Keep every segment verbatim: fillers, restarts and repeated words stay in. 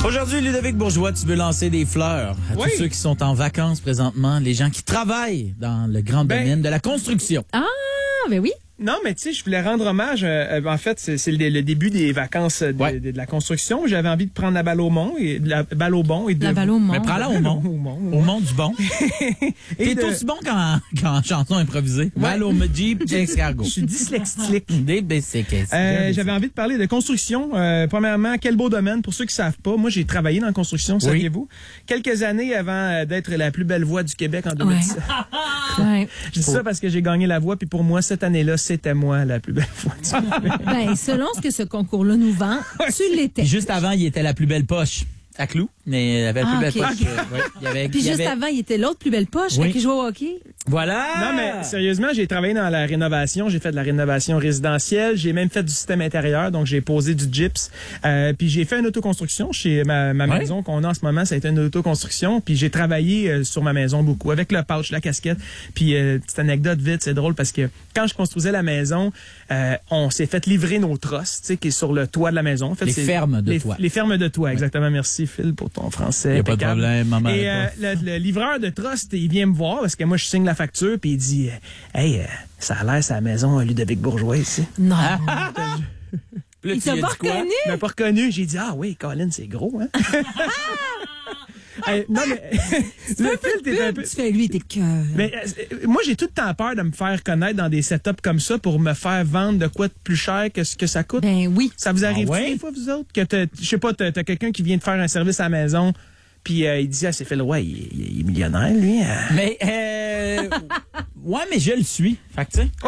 Aujourd'hui, Ludovic Bourgeois, tu veux lancer des fleurs à Oui. tous ceux qui sont en vacances présentement, les gens qui travaillent dans le grand Ben, domaine de la construction. Ah, ben oui. Non, mais tu sais, je voulais rendre hommage. Euh, en fait, c'est, c'est le, le début des vacances de, Ouais. de, de la construction. J'avais envie de prendre la balle au mont et de la balle au bon et de La balle au monde. Mais prends-la au mont. Au mont, Au mont du bon. Et T'es de- aussi bon qu'en, qu'en chanson improvisée. Mal au Jeep, escargot. Je suis dyslexique. Des basics. Euh, j'avais envie de parler de construction. Euh, premièrement, quel beau domaine. Pour ceux qui savent pas, moi, j'ai travaillé dans la construction, saviez-vous? Quelques années avant euh, d'être la plus belle voix du Québec en deux mille dix-sept. Ouais. Je dis ça parce que j'ai gagné la voix, puis pour moi, cette année-là, c'était moi la plus belle voix du Québec. Ben, selon ce que ce concours-là nous vend, tu l'étais. Puis juste avant, il était la plus belle poche à Clou, mais il avait la Ah, plus belle ok. poche. euh, ouais, il y avait, Puis il y juste avait- avant, il était l'autre plus belle poche, Oui. fait qu'il jouait au hockey. Voilà. Non, mais sérieusement, j'ai travaillé dans la rénovation. J'ai fait de la rénovation résidentielle. J'ai même fait du système intérieur. Donc, j'ai posé du gyps. Euh, puis, j'ai fait une autoconstruction chez ma, ma Ouais. maison qu'on a en ce moment. Ça a été une autoconstruction. Puis, j'ai travaillé euh, sur ma maison beaucoup avec le pouch, la casquette. Puis, euh, petite anecdote vite, c'est drôle parce que quand je construisais la maison, euh, on s'est fait livrer nos trosses, tu sais, qui est sur le toit de la maison. En fait, Les c'est- fermes de les, toit. Les fermes de toit, exactement. Merci, Phil, pour ton français. Il n'y a pas de impeccable. problème, maman. Et euh, le, le livreur de trust, il vient me voir parce que moi, je signe la facture, puis il dit euh, Hey, euh, ça a l'air, c'est la maison à Ludovic Bourgeois ici. Non. Puis là, Il tu lui t'a as pas dit quoi? reconnu? Il m'a pas reconnu. J'ai dit Ah oui, Colin, c'est gros, hein? Hey, non, mais. le fil, t'es un peu. Tu fais lui, t'es cœur. Mais euh, moi, j'ai tout le temps peur de me faire connaître dans des setups comme ça pour me faire vendre de quoi de plus cher que ce que ça coûte. Ben oui. Ça vous arrive Ah ouais? des fois, vous autres, que t'as- je sais pas, t'as t'as quelqu'un qui vient de faire un service à la maison, puis euh, il dit Ah, c'est fait le ouais, il, il- il est millionnaire, lui. hein. Mais, euh, ouais, mais je le suis. Fait que, tu sais.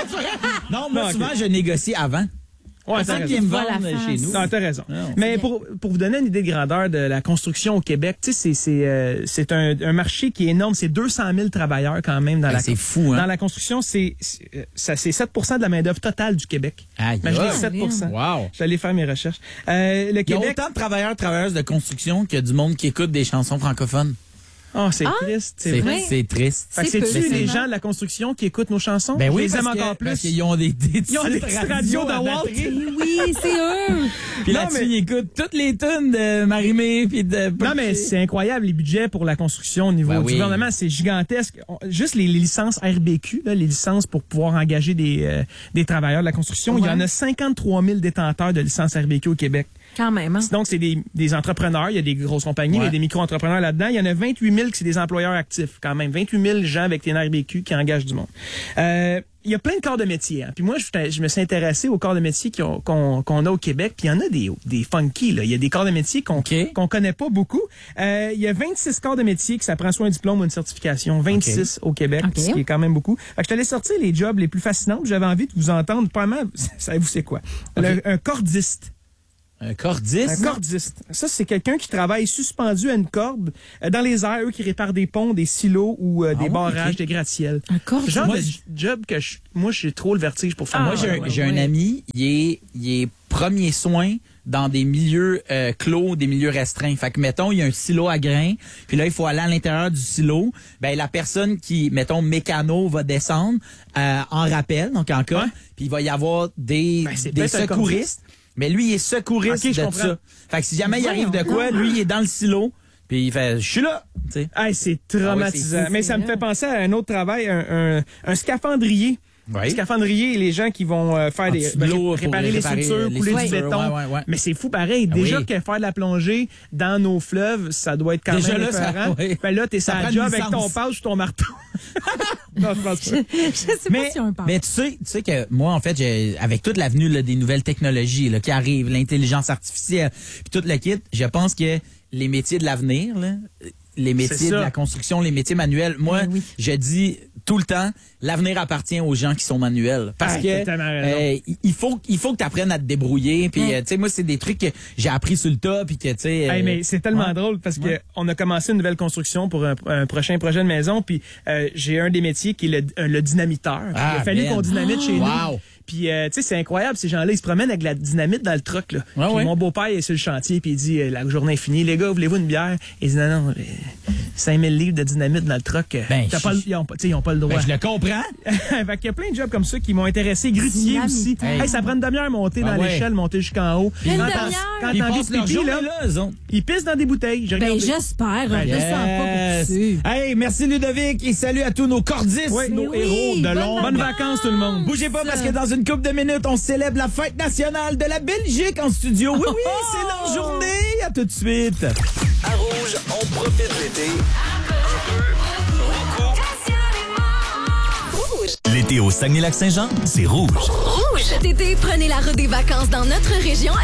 Non, moi, Non, ok. souvent, je négocie avant. Ouais, t'as Personne raison. qui me Vois la vendre face. chez nous. Non, t'as raison. Non. Mais pour, pour vous donner une idée de grandeur de la construction au Québec, tu sais, c'est, c'est, euh, c'est un, un marché qui est énorme. C'est deux cent mille travailleurs quand même dans Hey, la c'est fou, hein? Dans la construction, c'est, c'est, euh, ça, c'est sept pour cent de la main-d'œuvre totale du Québec. Aïe, Imaginez aïe. sept pour cent. Wow. J'allais faire mes recherches. Euh, le Il y a Québec. autant de travailleurs, travailleuses de construction que du monde qui écoute des chansons francophones. Oh, c'est triste. C'est C'est vrai. vrai. c'est triste. Fait que C'est peu, c'est-tu les seulement. gens de la construction qui écoutent nos chansons? Ben oui, Je les aime parce que- encore plus. parce qu'ils ont des, des Ils ont des petites petites radios de à Walt. batterie. Oui, c'est eux. Puis Non, là-dessus, mais- ils écoutent toutes les tunes de Marimé puis de... Non, mais c'est incroyable, les budgets pour la construction au niveau Ben du oui. gouvernement, c'est gigantesque. On- juste les, les licences R B Q, là, les licences pour pouvoir engager des, euh, des travailleurs de la construction, il y Ouais. en a cinquante-trois mille détenteurs de licences R B Q au Québec. Quand même, hein. Donc, c'est des, des entrepreneurs, il y a des grosses compagnies, Ouais. mais il y a des micro-entrepreneurs là-dedans. Il y en a vingt-huit mille qui c'est des employeurs actifs, quand même. vingt-huit mille gens avec des R B Q qui engagent du monde. Euh, il y a plein de corps de métier. Hein. Puis moi, je, je me suis intéressé aux corps de métier qui ont- qu'on qu'on a au Québec. Puis il y en a des, des funky. Là. Il y a des corps de métier qu'on OK. qu'on connaît pas beaucoup. Euh, il y a vingt-six corps de métier qui ça prend soit un diplôme ou une certification. vingt-six au Québec, OK. ce qui est quand même beaucoup. Fait que je t'allais sortir les jobs les plus fascinants. puis J'avais envie de vous entendre. Probablement, savez-vous c'est quoi? Le- un cordiste. Un cordiste. Un cordiste. Ça, c'est quelqu'un qui travaille suspendu à une corde euh, dans les airs, eux qui réparent des ponts, des silos ou euh, Ah des ouais, barrages, ok. des gratte-ciels. Un corps. Genre Moi, de je- job que je, moi, j'ai trop le vertige pour faire. Ah, Moi, j'ai un, ouais, j'ai un ouais. ami, il est, il est premier soin dans des milieux euh, clos, des milieux restreints. Fait que, mettons, il y a un silo à grains, puis là, il faut aller à l'intérieur du silo. Ben, la personne qui, mettons, mécano, va descendre euh, en rappel, donc en cas, Ouais. puis il va y avoir des, Ben, c'est des peut-être un secouristes. Mais lui, il est secouriste Ok, je de comprends. ça. Fait que si jamais il arrive de quoi, lui, il est dans le silo, puis il fait « Je suis là! » tu sais. Hey, c'est traumatisant. Ah ouais, c'est fou. Mais ça me C'est fait vrai. penser à un autre travail, un, un, un scaphandrier. Oui. Un scaphandrier, les gens qui vont euh, faire En des dessous de l'eau ré- pour réparer les réparer structures, les couler du structures, béton. ouais, ouais, ouais. Mais c'est fou pareil. Ah Déjà oui. que faire de la plongée dans nos fleuves, ça doit être quand Déjà même là, ça- épeurant. oui. Ben là, t'es Ça sur prend la une job avec ton licence. page ou ton marteau. non, je pense pas. Je sais Mais, pas si on parle. mais tu sais, tu sais que moi, en fait, j'ai, avec toute l'avenue là, des nouvelles technologies là, qui arrivent, l'intelligence artificielle, puis tout le kit, je pense que les métiers de l'avenir, là, les métiers de ça. la construction, les métiers manuels, moi, Ben oui. je dis tout le temps, l'avenir appartient aux gens qui sont manuels. Parce Ah, que t'as tellement raison. euh, il faut, il faut que tu apprennes à te débrouiller. Puis, Ouais. euh, tu sais, moi, c'est des trucs que j'ai appris sur le tas, puis que, tu sais... Hey, euh, mais c'est tellement ouais. drôle parce Ouais. que on a commencé une nouvelle construction pour un, un prochain projet de maison, puis euh, j'ai un des métiers qui est le, euh, le dynamiteur. Ah, Il a fallu man. qu'on dynamite chez Wow. nous. Puis euh, tu sais, c'est incroyable, ces gens-là, ils se promènent avec la dynamite dans le truck là. Ouais, Puis ouais. mon beau-père il est sur le chantier puis il dit euh, la journée est finie, les gars, voulez-vous une bière? Il dit non non, euh, cinq mille livres de dynamite dans le truck. euh, Ben, t'as je- pas, le- ils n'ont pas, tu sais, ils ont pas le droit. Ben, je le comprends. Fait qu'il y a plein de jobs comme ça qui m'ont intéressé. Grutier Dynamite. aussi. Hey. Hey, ça prend une demi-heure monter Ah dans ouais. l'échelle, monter jusqu'en haut. Une Quand t'as- demi-heure? Quand Ils t'as envie passent de leur pipi, journée là, là, eux autres. ils pissent dans des bouteilles. J'ai Ben, regardé. j'espère. Ben, Je sens pas Yes. pour pisser. Hey, merci Ludovic et salut à tous nos cordistes, Oui. nos Oui, héros de bonnes l'ombre. Bonnes vacances, tout le monde. Bougez pas parce que dans une couple de minutes, on célèbre la fête nationale de la Belgique en studio. Oui, oui, c'est leur journée. À tout de suite. À Rouge, on profite de l'été. Un peu, beaucoup. L'été au Saguenay-Lac-Saint-Jean, c'est rouge. Rouge! Cet été, prenez la route des vacances dans notre région